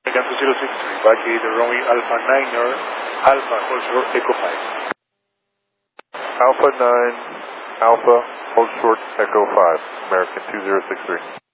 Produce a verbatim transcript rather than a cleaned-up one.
American two zero six three, vacated runway Alpha niner, Alpha, hold short, Echo five. Alpha nine, Alpha, hold short, Echo five, American two zero six three.